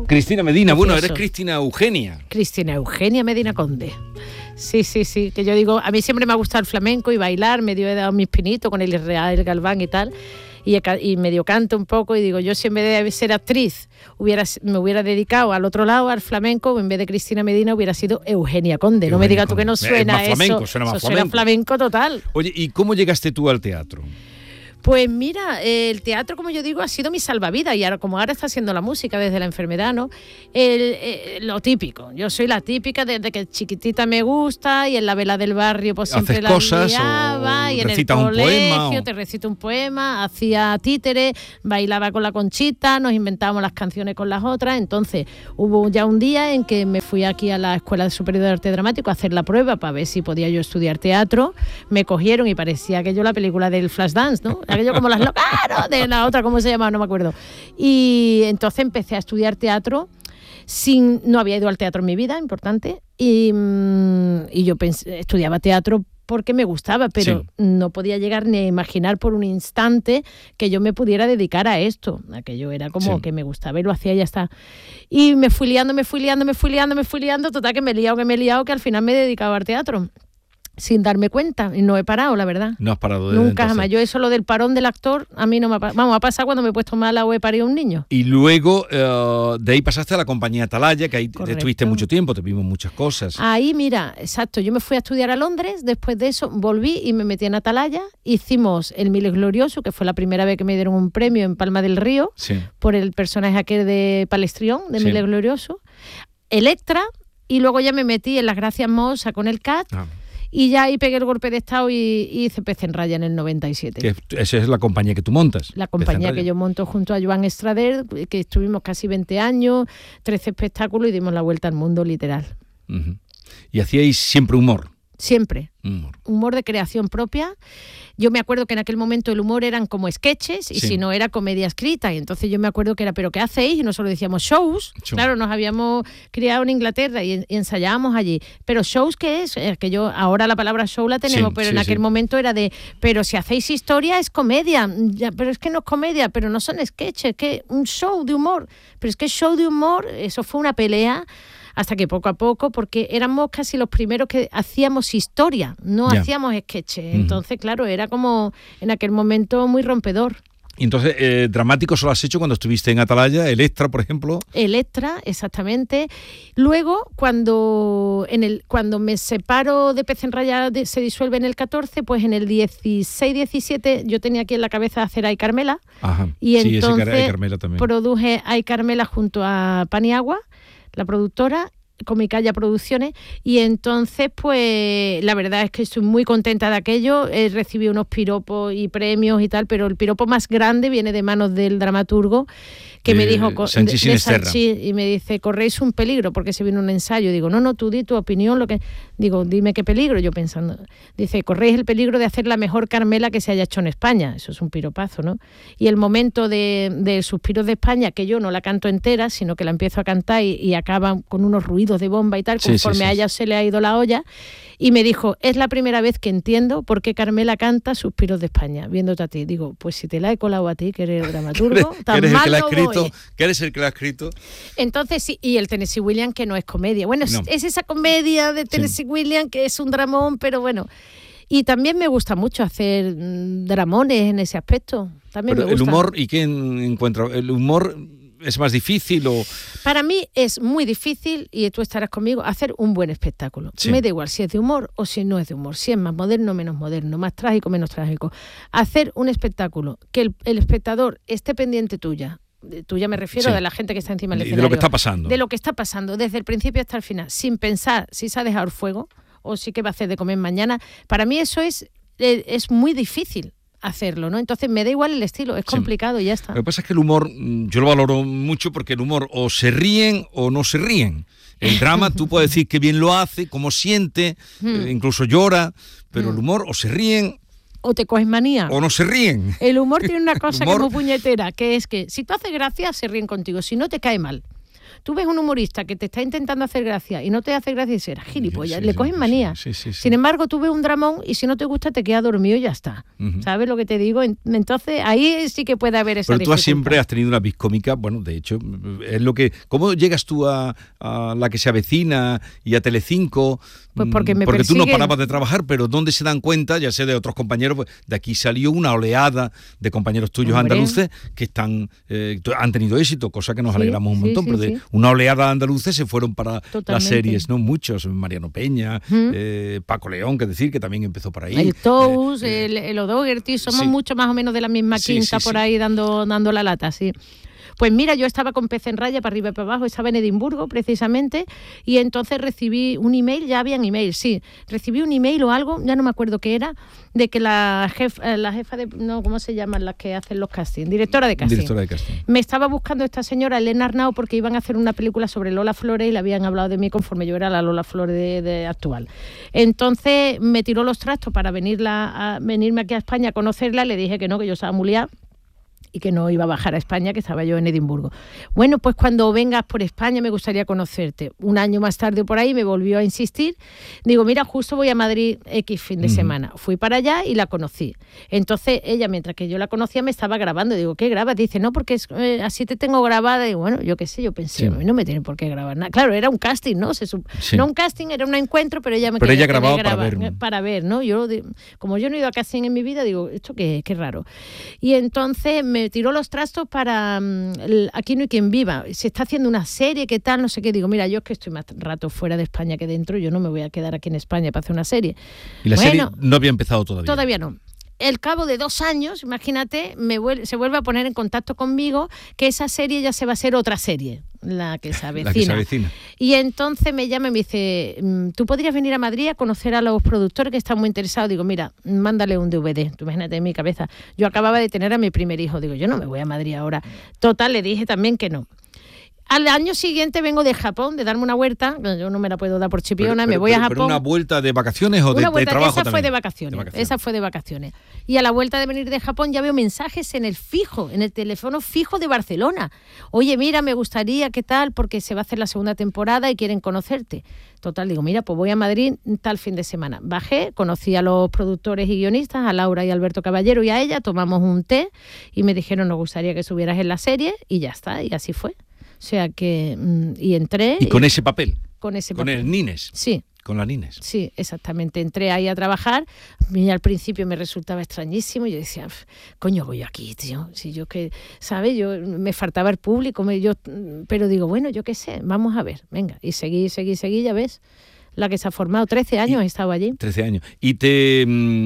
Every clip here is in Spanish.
Cristina Medina, bueno, Precioso. eres Cristina Eugenia. Cristina Eugenia Medina Conde. Sí, que yo digo, a mí siempre me ha gustado el flamenco y bailar, medio he dado mis pinitos con el Israel Galván y tal, y medio canto un poco, y digo, yo si en vez de ser actriz me hubiera dedicado al otro lado, al flamenco, en vez de Cristina Medina hubiera sido Eugenia Conde. No me digas tú que no suena Es más flamenco, eso. suena más Eso flamenco. suena flamenco total. Oye, ¿y cómo llegaste tú al teatro? Pues mira, el teatro, como yo digo, ha sido mi salvavidas, y ahora, como ahora está siendo la música desde la enfermedad, ¿no? Lo típico, yo soy la típica desde que chiquitita me gusta, y en la vela del barrio pues siempre ¿Haces la cosas liaba, o y en el recitas un poema, colegio o...? te recito un poema, hacía títeres, bailaba con la Conchita, nos inventábamos las canciones con las otras. Entonces hubo ya un día en que me fui aquí a la Escuela Superior de Arte Dramático a hacer la prueba para ver si podía yo estudiar teatro. Me cogieron y parecía aquello la película del Flashdance, ¿no? Aquello como las locas, ¿no? De la otra, ¿cómo se llamaba? No me acuerdo. Y entonces empecé a estudiar teatro. No había ido al teatro en mi vida, importante, y yo estudiaba teatro porque me gustaba, pero no podía llegar ni a imaginar por un instante que yo me pudiera dedicar a esto. Aquello era como que me gustaba y lo hacía y ya está. Y me fui liando, total que me he liado, que al final me he dedicado al teatro. Sin darme cuenta, y no he parado, la verdad. No has parado Nunca, jamás. Yo eso, lo del parón del actor, a mí no me ha pasado. Vamos, ha pasado cuando me he puesto mala o he parido un niño. Y luego de ahí pasaste a la compañía Atalaya, que ahí Correcto. estuviste mucho tiempo, te vimos muchas cosas. Ahí, mira, exacto, yo me fui a estudiar a Londres, después de eso volví y me metí en Atalaya, hicimos El Miles Glorioso, que fue la primera vez que me dieron un premio en Palma del Río, por el personaje aquel de Palestrión, de Miles Glorioso, Electra, y luego ya me metí en Las Gracias Mosa con el CAT. Y ya ahí pegué el golpe de estado y hice Pez en Raya en el 97. Esa es la compañía que tú montas. La compañía que yo monto junto a Joan Estrader, que estuvimos casi 20 años, 13 espectáculos y dimos la vuelta al mundo, literal. Uh-huh. Y hacíais siempre humor. Siempre. Humor de creación propia. Yo me acuerdo que en aquel momento el humor eran como sketches y si no era comedia escrita. Y entonces yo me acuerdo que era, ¿pero qué hacéis? Y nosotros decíamos shows. Claro, nos habíamos criado en Inglaterra y ensayábamos allí. ¿Pero shows qué es? Que yo, ahora la palabra show la tenemos, pero en aquel momento era de, pero si hacéis historia es comedia. Ya, pero es que no es comedia, pero no son sketches, que un show de humor. Pero es que show de humor, eso fue una pelea. Hasta que poco a poco, porque éramos casi los primeros que hacíamos historia, no hacíamos sketches. Entonces, claro, era como en aquel momento muy rompedor. Y entonces, dramático solo has hecho cuando estuviste en Atalaya, Electra, por ejemplo. Electra, exactamente. Luego, cuando me separo de Pez en Raya, se disuelve en el 14, pues en el 16-17 yo tenía aquí en la cabeza hacer Ay Carmela. Ajá. Y entonces Ay Carmela también. Produje Ay Carmela junto a Paniagua, la productora, Comicaya Producciones, y entonces pues la verdad es que estoy muy contenta de aquello. He recibido unos piropos y premios y tal, pero el piropo más grande viene de manos del dramaturgo que me dijo Sanchi, y me dice, corréis un peligro, porque se vino un ensayo. Digo, no, tú di tu opinión, digo, dime qué peligro. Yo pensando, dice, corréis el peligro de hacer la mejor Carmela que se haya hecho en España. Eso es un piropazo, ¿no? Y el momento de Suspiros de España, que yo no la canto entera, sino que la empiezo a cantar y acaba con unos ruidos de bomba y tal, conforme a ella se le ha ido la olla, y me dijo, es la primera vez que entiendo por qué Carmela canta Suspiros de España, viéndote a ti. Digo, pues si te la he colado a ti, que eres el dramaturgo, tan mal no voy. Que eres el que la ha escrito. Entonces sí, y el Tennessee Williams, que no es comedia. Bueno, no. Es esa comedia de Tennessee Williams que es un dramón, pero bueno. Y también me gusta mucho hacer dramones en ese aspecto. También pero me gusta. El humor, ¿y qué encuentra? ¿El humor es más difícil o...? Para mí es muy difícil, y tú estarás conmigo, hacer un buen espectáculo. Me da igual si es de humor o si no es de humor, si es más moderno o menos moderno, más trágico o menos trágico. Hacer un espectáculo que el espectador esté pendiente tuya me refiero de la gente que está encima del escenario. De lo que está pasando. De lo que está pasando, desde el principio hasta el final, sin pensar si se ha dejado el fuego o si qué va a hacer de comer mañana. Para mí eso es muy difícil hacerlo, ¿no? Entonces me da igual el estilo, es complicado y ya está. Lo que pasa es que el humor, yo lo valoro mucho porque el humor o se ríen o no se ríen. El drama, tú puedes decir que bien lo hace, cómo siente, incluso llora, pero el humor o se ríen o te coges manía. O no se ríen. El humor tiene una cosa que es muy puñetera, que es que si tú haces gracia, se ríen contigo, si no te cae mal. Tú ves un humorista que te está intentando hacer gracia y no te hace gracia y será gilipollas, Sí, le cogen manía. Sí. Sin embargo, tú ves un dramón y si no te gusta te quedas dormido y ya está. ¿Sabes lo que te digo? Entonces, ahí sí que puede haber esa Pero tú dificultad. siempre has tenido una vis cómica, bueno, de hecho, es lo que... ¿Cómo llegas tú a La que se avecina y a Telecinco? Pues porque me tú no persiguen. parabas de trabajar, pero ¿dónde se dan cuenta, ya sé de otros compañeros, pues de aquí salió una oleada de compañeros tuyos andaluces que han tenido éxito, cosa que nos alegramos un montón, pero de una oleada de andaluces se fueron para las series, ¿no? Muchos, Mariano Peña, Paco León, que decir, que también empezó por ahí. El Tous, el O'Dougherty, somos mucho más o menos de la misma quinta por ahí dando la lata, sí. Pues mira, yo estaba con Pez en Raya para arriba y para abajo, estaba en Edimburgo precisamente, y entonces recibí un email, ya habían email, sí, recibí un email o algo, ya no me acuerdo qué era, de que la jefa de, no, ¿cómo se llaman las que hacen los castings? Directora de casting. Me estaba buscando esta señora, Elena Arnau, porque iban a hacer una película sobre Lola Flores y le habían hablado de mí conforme yo era la Lola Flores de actual. Entonces me tiró los trastos para venirme aquí a España a conocerla, le dije que no, que yo estaba muy liada y que no iba a bajar a España, que estaba yo en Edimburgo. Bueno, pues cuando vengas por España me gustaría conocerte. Un año más tarde por ahí me volvió a insistir. Digo, mira, justo voy a Madrid X fin de semana. Fui para allá y la conocí. Entonces ella, mientras que yo la conocía, me estaba grabando. Digo, ¿qué grabas? Dice, no, porque así te tengo grabada. Y bueno, yo qué sé, yo pensé, no me tiene por qué grabar nada. Claro, era un casting, ¿no? No un casting, era un encuentro, pero ella me quería grababa para ver, ¿no? Como yo no he ido a casting en mi vida, digo, esto qué raro. Y entonces me tiró los trastos para Aquí no hay quien viva. Se está haciendo una serie, ¿qué tal? No sé qué. Digo, mira, yo es que estoy más rato fuera de España que dentro, yo no me voy a quedar aquí en España para hacer una serie. ¿Y la serie no había empezado todavía? Todavía no. El cabo de 2 años, imagínate, se vuelve a poner en contacto conmigo que esa serie ya se va a hacer otra serie, la que se avecina. Y entonces me llama y me dice, ¿tú podrías venir a Madrid a conocer a los productores que están muy interesados? Digo, mira, mándale un DVD. Tú imagínate en mi cabeza. Yo acababa de tener a mi primer hijo. Digo, yo no me voy a Madrid ahora. Total, le dije también que no. Al año siguiente vengo de Japón, de darme una vuelta. Yo no me la puedo dar por chipiona, me voy a Japón. ¿Pero una vuelta de vacaciones o de trabajo esa también? Esa fue de vacaciones. Y a la vuelta de venir de Japón ya veo mensajes en el teléfono fijo de Barcelona. Oye, mira, me gustaría, ¿qué tal? Porque se va a hacer la segunda temporada y quieren conocerte. Total, digo, mira, pues voy a Madrid tal fin de semana. Bajé, conocí a los productores y guionistas, a Laura y Alberto Caballero y a ella, tomamos un té y me dijeron, nos gustaría que subieras en la serie y ya está, y así fue. O sea que, y entré... ¿Y con ese papel? Con el Nines. Sí. Con la Nines. Sí, exactamente. Entré ahí a trabar. Y al principio me resultaba extrañísimo. Yo decía, coño, voy aquí, tío. Si yo que, ¿sabes? Yo me faltaba el público. Pero digo, bueno, yo qué sé, vamos a ver. Venga. Y seguí, ya ves. La que se ha formado, 13 años he estado allí. 13 años. ¿Y te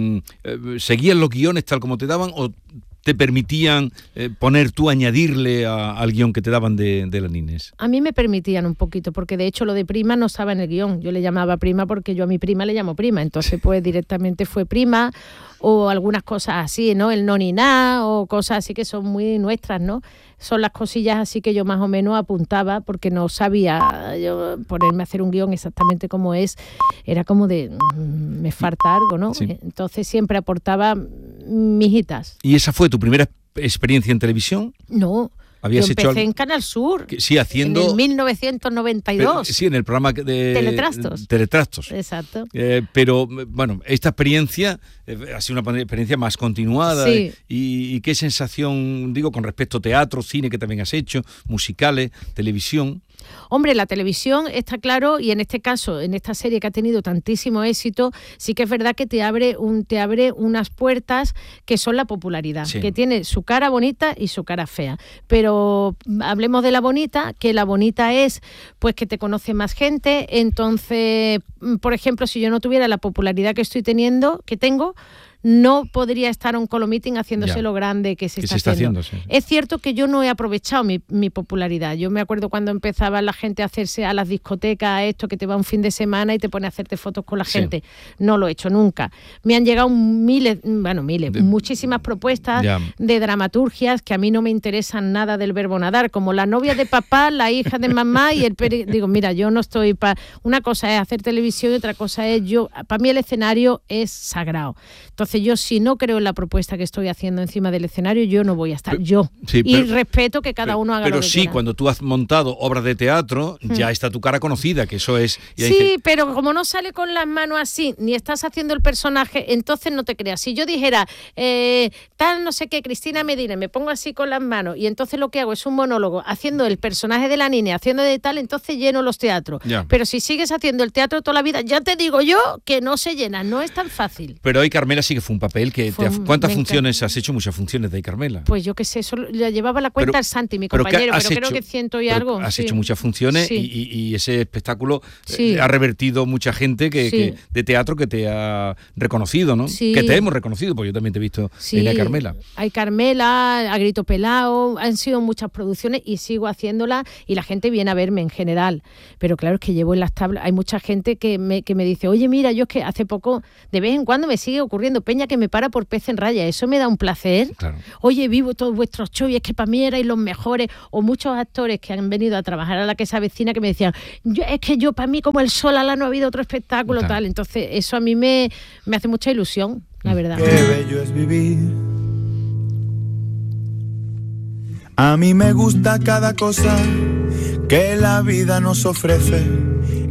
seguían los guiones tal como te daban o te permitían poner tú, añadirle al guión que te daban de la Nines? A mí me permitían un poquito, porque de hecho lo de prima no estaba en el guión. Yo le llamaba prima porque yo a mi prima le llamo prima, entonces pues directamente fue prima, o algunas cosas así, ¿no? El no ni nada, o cosas así que son muy nuestras, ¿no? Son las cosillas así que yo más o menos apuntaba, porque no sabía yo ponerme a hacer un guión exactamente como es. Era como de, me falta algo, ¿no? Sí. Entonces siempre aportaba mijitas. ¿Y esa fue tu primera experiencia en televisión? No. Yo empecé en Canal Sur, sí, haciendo, en el 1992. Sí, en el programa de Teletrastos. Exacto. Pero, bueno, esta experiencia ha sido una experiencia más continuada. Sí. ¿Y qué sensación, digo, con respecto a teatro, cine que también has hecho, musicales, televisión? Hombre, la televisión está claro, y en este caso, en esta serie que ha tenido tantísimo éxito, sí que es verdad que te abre unas puertas que son la popularidad, sí, que tiene su cara bonita y su cara fea. Pero hablemos de la bonita, que la bonita es pues que te conoce más gente. Entonces, por ejemplo, si yo no tuviera la popularidad que tengo, no podría estar un Colomeeting haciéndose lo grande que se está haciendo. Sí. Es cierto que yo no he aprovechado mi popularidad. Yo me acuerdo cuando empezaba la gente a hacerse a las discotecas, a esto que te va un fin de semana y te pone a hacerte fotos con la gente. No lo he hecho nunca. Me han llegado muchísimas propuestas de dramaturgias que a mí no me interesan nada del verbo nadar, como la novia de papá, la hija de mamá y digo, mira, yo no estoy para... Una cosa es hacer televisión y otra cosa es para mí el escenario es sagrado. Entonces Entonces yo, si no creo en la propuesta que estoy haciendo encima del escenario, yo no voy a estar y respeto que cada uno haga lo que quiera. Cuando tú has montado obras de teatro, ya está tu cara conocida, que eso es... Sí, pero como no sale con las manos así, ni estás haciendo el personaje, entonces no te creas. Si yo dijera, tal no sé qué, Cristina Medina, me pongo así con las manos y entonces lo que hago es un monólogo haciendo el personaje de la niña, haciendo de tal, entonces lleno los teatros. Ya. Pero si sigues haciendo el teatro toda la vida, ya te digo yo que no se llena, no es tan fácil. Pero hoy Carmela sí que fue un papel que... ¿Cuántas funciones has hecho? Muchas funciones de Carmela. Pues yo qué sé, eso la llevaba la cuenta el Santi, mi compañero, pero creo que 100 y algo. Has hecho muchas funciones y ese espectáculo ha revertido mucha gente de teatro que te ha reconocido, ¿no? Sí. Que te hemos reconocido, porque yo también te he visto en la Carmela. Hay Carmela, A Grito Pelao, han sido muchas producciones y sigo haciéndolas y la gente viene a verme en general. Pero claro, es que llevo en las tablas, hay mucha gente que me dice, oye, mira, yo es que hace poco, de vez en cuando me sigue ocurriendo peña que me para por Pez en Raya, eso me da un placer. Claro. Oye, vivo todos vuestros shows y es que para mí erais los mejores, o muchos actores que han venido a trabajar a la que se avecina que me decían, es que yo para mí como el sol ala no ha habido otro espectáculo, tal. Entonces eso a mí me hace mucha ilusión, la verdad. Qué bello es vivir. A mí me gusta cada cosa que la vida nos ofrece.